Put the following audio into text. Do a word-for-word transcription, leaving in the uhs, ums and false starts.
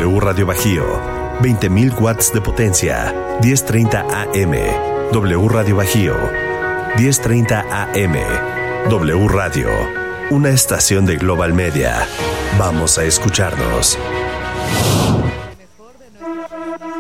W Radio Bajío, veinte mil watts de potencia, diez treinta A M. W Radio Bajío, diez treinta A M. W Radio, una estación de Global Media. Vamos a escucharnos.